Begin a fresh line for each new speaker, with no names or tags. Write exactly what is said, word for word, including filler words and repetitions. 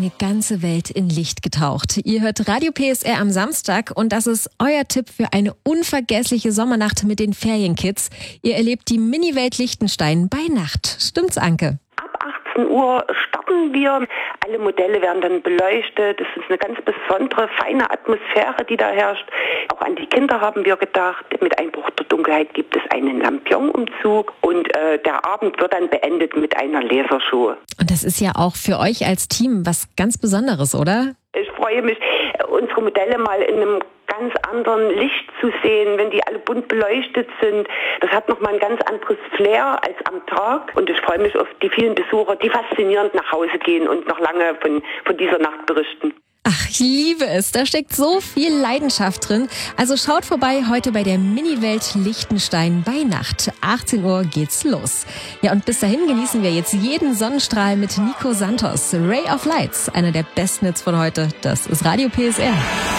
eine ganze Welt in Licht getaucht. Ihr hört Radio P S R am Samstag und das ist euer Tipp für eine unvergessliche Sommernacht mit den Ferienkids. Ihr erlebt die Mini-Welt Liechtenstein bei Nacht. Stimmt's, Anke?
Ab achtzehn Uhr starten wir. Alle Modelle werden dann beleuchtet. Es ist eine ganz besondere, feine Atmosphäre, die da herrscht. Auch an die Kinder haben wir gedacht. Mit Einbruch der Dunkelheit gibt es einen Lampion-Umzug und äh, der Abend wird dann beendet mit einer Lasershow.
Und das ist ja auch für euch als Team was ganz Besonderes, oder?
Ich freue mich, unsere Modelle mal in einem ganz anderen Licht zu sehen, wenn die alle bunt beleuchtet sind. Das hat nochmal ein ganz anderes Flair als am Tag. Und ich freue mich auf die vielen Besucher, die faszinierend nach Hause gehen und noch lange von, von dieser Nacht berichten.
Ach, ich liebe es. Da steckt so viel Leidenschaft drin. Also schaut vorbei heute bei der Mini-Welt Liechtenstein bei Nacht. achtzehn Uhr geht's los. Ja, und bis dahin genießen wir jetzt jeden Sonnenstrahl mit Nico Santos. Ray of Lights, einer der besten Hits von heute. Das ist Radio P S R.